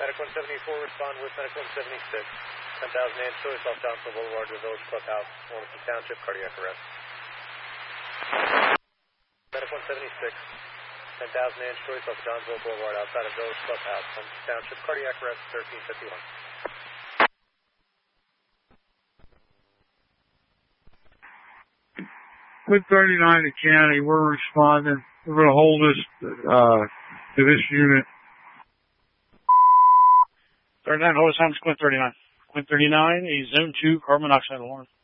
Medic 174, respond with Medic 176. 10,000 Ann Choice off Johnsville Boulevard to the Village Clubhouse, Wilmington Township, cardiac arrest. Medic 176. 10,000 Ann Choice off Johnsville Boulevard outside of Village Clubhouse, Wilmington Township, cardiac arrest, 1351. With 39 to county, we're responding. We're going to hold this to this unit. 39, hold us on, Quint 39. Quint 39, a zone 2 carbon monoxide alarm.